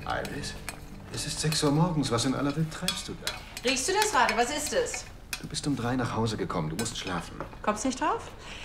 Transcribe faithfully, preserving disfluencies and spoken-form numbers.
Iris, es ist sechs Uhr morgens. Was in aller Welt treibst du da? Riechst du das, Rade? Was ist es? Du bist um drei nach Hause gekommen. Du musst schlafen. Kommst nicht drauf?